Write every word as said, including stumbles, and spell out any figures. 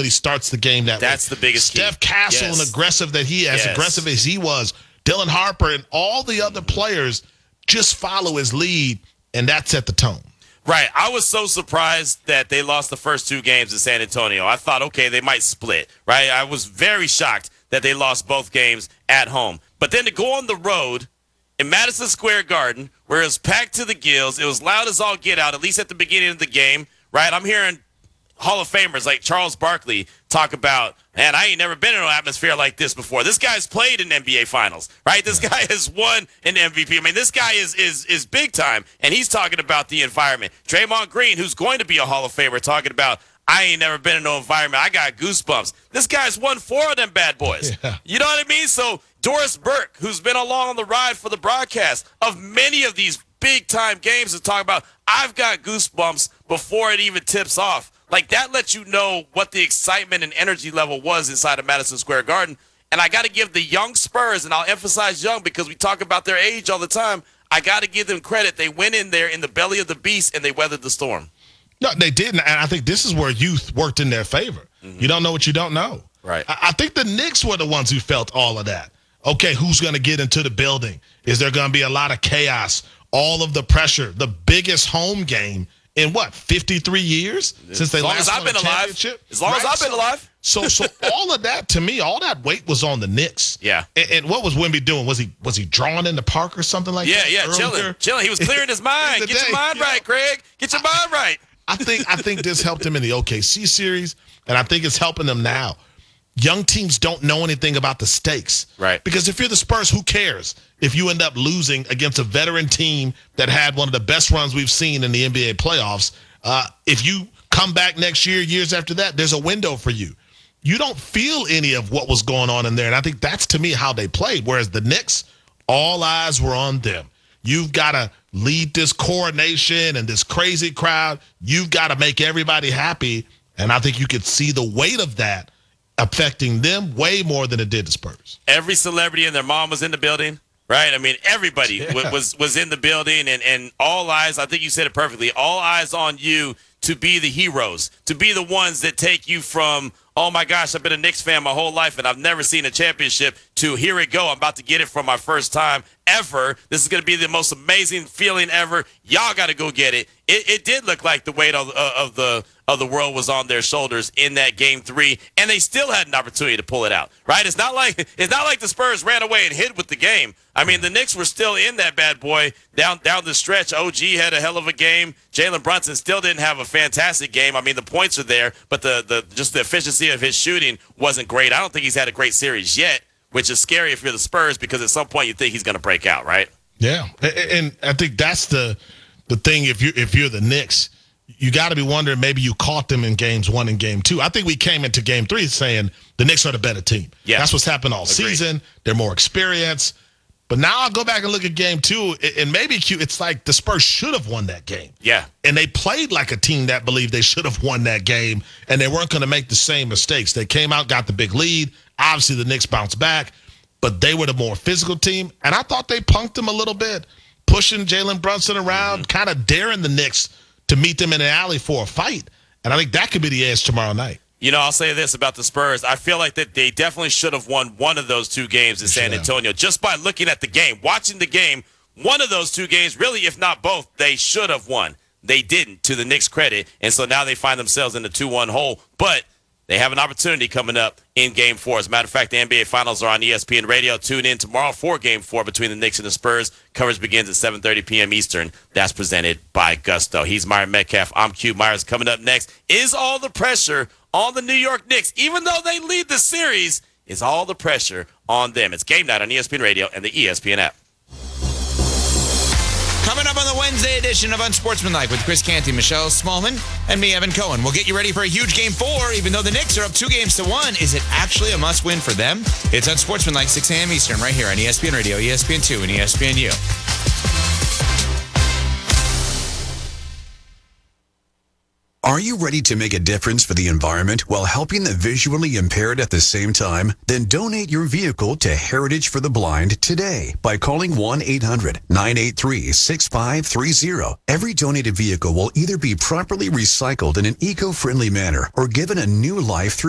when he starts the game that That's way. the biggest Steph key. Castle Yes. and aggressive that he, as Yes. aggressive as he was, Dylan Harper and all the other players just follow his lead, and that set the tone. Right. I was so surprised that they lost the first two games in San Antonio. I thought, okay, they might split, right? I was very shocked that they lost both games at home. But then to go on the road in Madison Square Garden, where it was packed to the gills, it was loud as all get out, at least at the beginning of the game, right? I'm hearing Hall of Famers like Charles Barkley talk about, man, I ain't never been in an atmosphere like this before. This guy's played in N B A Finals, right? This guy has won an M V P. I mean, this guy is is is big time, and he's talking about the environment. Draymond Green, who's going to be a Hall of Famer, talking about, I ain't never been in no environment. I got goosebumps. This guy's won four of them bad boys. Yeah. You know what I mean? So Doris Burke, who's been along on the ride for the broadcast of many of these big-time games, is talking about, I've got goosebumps before it even tips off. Like, that lets you know what the excitement and energy level was inside of Madison Square Garden. And I got to give the young Spurs, and I'll emphasize young because we talk about their age all the time, I got to give them credit. They went in there in the belly of the beast, and they weathered the storm. No, they didn't, and I think this is where youth worked in their favor. Mm-hmm. You don't know what you don't know. Right. I, I think the Knicks were the ones who felt all of that. Okay, who's going to get into the building? Is there going to be a lot of chaos? All of the pressure, the biggest home game in what, fifty-three years since they as long last as I've won a been alive. championship? As long right? as I've been so, alive. So, so all of that, to me, all that weight was on the Knicks. Yeah. And, and what was Wemby doing? Was he was he drawing in the park or something like Yeah, that? yeah, earlier? chilling, chilling. He was clearing his mind. the Get day, your mind yeah. right, Craig. Get your mind right. I think I think this helped him in the O K C series, and I think it's helping them now. Young teams don't know anything about the stakes. Right. Because if you're the Spurs, who cares if you end up losing against a veteran team that had one of the best runs we've seen in the N B A playoffs? Uh, if you come back next year, years after that, there's a window for you. You don't feel any of what was going on in there, and I think that's, to me, how they played. Whereas the Knicks, all eyes were on them. You've got to lead this coronation and this crazy crowd. You've got to make everybody happy, and I think you could see the weight of that affecting them way more than it did the Spurs. Every celebrity and their mom was in the building, right? I mean, everybody Yeah. w- was was in the building, and, and all eyes, I think you said it perfectly, all eyes on you to be the heroes, to be the ones that take you from, oh my gosh, I've been a Knicks fan my whole life and I've never seen a championship, to here it go, I'm about to get it for my first time ever. This is going to be the most amazing feeling ever. Y'all got to go get it. It, it did look like the weight of, uh, of the of the world was on their shoulders in that game three, and they still had an opportunity to pull it out, right? It's not like it's not like the Spurs ran away and hid with the game. I mean, the Knicks were still in that bad boy down down the stretch. O G had a hell of a game. Jalen Brunson still didn't have a fantastic game. I mean, the points are there, but the the just the efficiency of his shooting wasn't great. I don't think he's had a great series yet, which is scary if you're the Spurs because at some point you think he's going to break out, right? Yeah, and, and I think that's the the thing. If you if you're the Knicks, you got to be wondering maybe you caught them in games one and game two. I think we came into game three saying the Knicks are the better team. Yeah, that's what's happened all Agreed. season. They're more experienced. But now I'll go back and look at game two, and maybe it's like the Spurs should have won that game. Yeah. And they played like a team that believed they should have won that game, and they weren't going to make the same mistakes. They came out, got the big lead. Obviously, the Knicks bounced back, but they were the more physical team, and I thought they punked them a little bit, pushing Jalen Brunson around, mm-hmm. kind of daring the Knicks to meet them in an alley for a fight. And I think that could be the edge tomorrow night. You know, I'll say this about the Spurs. I feel like that they definitely should have won one of those two games in San Antonio. Just by looking at the game, watching the game, one of those two games, really, if not both, they should have won. They didn't, to the Knicks' credit. And so now they find themselves in the two one hole. But they have an opportunity coming up in Game four. As a matter of fact, the N B A Finals are on E S P N Radio. Tune in tomorrow for Game four between the Knicks and the Spurs. Coverage begins at seven thirty p.m. Eastern. That's presented by Gusto. He's Myron Metcalf. I'm Q Myers. Coming up next, is all the pressure on the New York Knicks, even though they lead the series, is all the pressure on them. It's Game Night on E S P N Radio and the E S P N app. Coming up on the Wednesday edition of Unsportsmanlike with Chris Canty, Michelle Smallman, and me, Evan Cohen. We'll get you ready for a huge Game four. Even though the Knicks are up two games to one, is it actually a must-win for them? It's Unsportsmanlike, six a.m. Eastern, right here on E S P N Radio, E S P N two, and E S P N U. Are you ready to make a difference for the environment while helping the visually impaired at the same time? Then donate your vehicle to Heritage for the Blind today by calling one eight hundred nine eight three six five three zero. Every donated vehicle will either be properly recycled in an eco-friendly manner or given a new life through